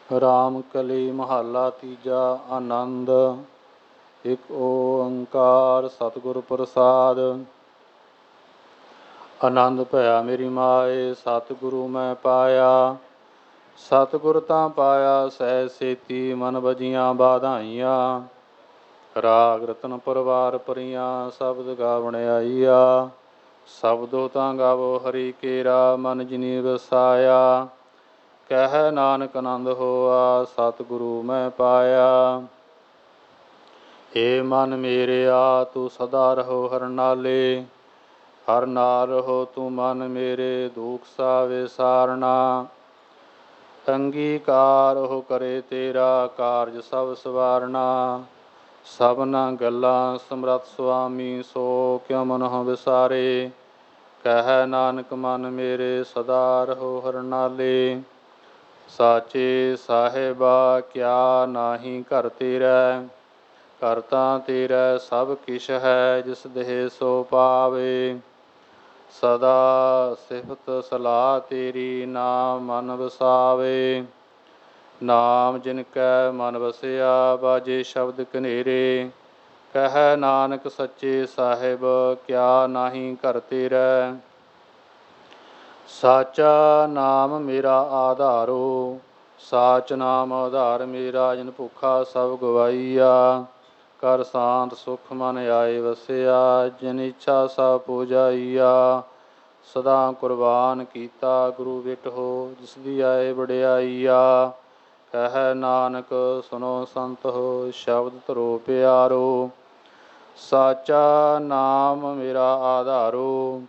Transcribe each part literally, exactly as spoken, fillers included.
ਰਾਮ ਕਲੀ ਮਹੱਲਾ ਤੀਜਾ। ਆਨੰਦ। ਇੱਕ ਓੰਕਾਰ ਸਤਿਗੁਰ ਪ੍ਰਸਾਦ। ਆਨੰਦ ਭਇਆ ਮੇਰੀ ਮਾਏ, ਸਤਿਗੁਰੂ ਮੈਂ ਪਾਇਆ। ਸਤਿਗੁਰ ਤਾਂ ਪਾਇਆ ਸਹਿ ਸੇਤੀ, ਮਨ ਵਜੀਆਂ ਬਾਧਾਈਆਂ। ਰਾਗ ਰਤਨ ਪਰਵਾਰ ਭਰੀਆਂ, ਸ਼ਬਦ ਗਾਵਣ ਆਈਆ। ਸ਼ਬਦੋ ਤਾਂ ਗਾਵੋ ਹਰੀ ਕੇਰਾ, ਮਨ ਜਿਨੀ ਵਸਾਇਆ। ਕਹਿ ਨਾਨਕ ਆਨੰਦ ਹੋਆ, ਸਤਿਗੁਰੂ ਮੈਂ ਪਾਇਆ। ਏ ਮਨ ਮੇਰਿਆ ਤੂੰ ਸਦਾ ਰਹੋ ਹਰ ਨਾਲੇ, ਹਰ ਨਾਲ ਰਹੋ ਤੂੰ ਮਨ ਮੇਰੇ, ਦੁਖ ਸਾਵੇ ਸਾਰਣਾ। ਅੰਗੀਕਾਰ ਉਹ ਕਰੇ ਤੇਰਾ, ਕਾਰਜ ਸਭ ਸਵਾਰਣਾ। ਸਭਨਾ ਗੱਲਾਂ ਸਮਰੱਥ ਸੁਆਮੀ, ਸੋ ਕਿਉ ਮਨਹੁ ਵਿਸਾਰੇ। ਕਹਿ ਨਾਨਕ ਮਨ ਮੇਰੇ, ਸਦਾ ਰਹੋ ਹਰ ਨਾਲੇ। ਸਾਚੇ ਸਾਹਿਬਾ ਕਿਆ ਨਾਹੀ ਘਰ ਤੇਰੈ, ਘਰ ਤਾਂ ਤੇਰਾ ਸਭ ਕਿਛ ਹੈ, ਜਿਸ ਦੇਹ ਸੋ ਪਾਵੇ। ਸਦਾ ਸਿਫਤ ਸਲਾਹ ਤੇਰੀ, ਨਾਮ ਮਨ ਵਸਾਵੇ। ਨਾਮ ਜਿਨ ਕੈ ਮਨ ਵਸਿਆ, ਬਾਜੇ ਸ਼ਬਦ ਕਨੇਰੇ। ਕਹਿ ਨਾਨਕ ਸੱਚੇ ਸਾਹਿਬ ਕਿਆ ਨਾਹੀ ਘਰ ਤੇਰੈ। ਸਾਚਾ ਨਾਮ ਮੇਰਾ ਆਧਾਰੋ, ਸਾਚ ਨਾਮ ਆਧਾਰ ਮੇਰਾ। ਜਿਨ ਭੁੱਖਾ ਸਭ ਗਵਾਈਆ, ਕਰ ਸ਼ਾਂਤ ਸੁਖ ਮਨ ਆਏ ਵਸਿਆ। ਜਿਨ ਇੱਛਾ ਸਭ ਪੁਜਾਈਆ, ਸਦਾ ਕੁਰਬਾਨ ਕੀਤਾ ਗੁਰੂ ਵਿਟਹੁ, ਜਿਸ ਦੀ ਆਏ ਵਡਿਆਈਆ। ਕਹਿ ਨਾਨਕ ਸੁਨੋ ਸੰਤੋ, ਸ਼ਬਦ ਧਰੋ ਪਿਆਰੋ। ਸਾਚਾ ਨਾਮ ਮੇਰਾ ਆਧਾਰੋ,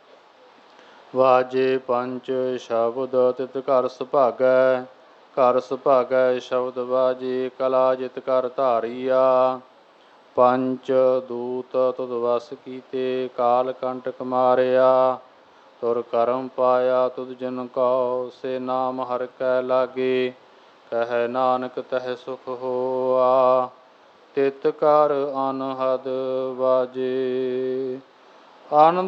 ਵਾਜੇ ਪੰਚ ਸ਼ਬਦ ਤਿਤ ਘਰ ਸੁਭਾਗੈ। ਘਰ ਸੁਭਾਗੈ ਸ਼ਬਦ ਵਾਜੇ, ਕਲਾ ਜਿਤ ਕਰ ਧਾਰੀਆ। ਪੰਚ ਦੂਤ ਤੁਧ ਵਸ ਕੀਤੇ, ਕਾਲ ਕੰਟਕ ਮਾਰਿਆ। ਤੁਰ ਕਰਮ ਪਾਇਆ ਤੁਧ ਜਿਨ ਕਉ, ਸੇ ਨਾਮ ਹਰਿ ਕੈ ਲਾਗੇ। ਕਹਿ ਨਾਨਕ ਤਹਿ ਸੁਖ ਹੋਆ, ਤਿਤ ਕਰ ਅਨਹਦ ਵਾਜੇ। ਆਨੰਦ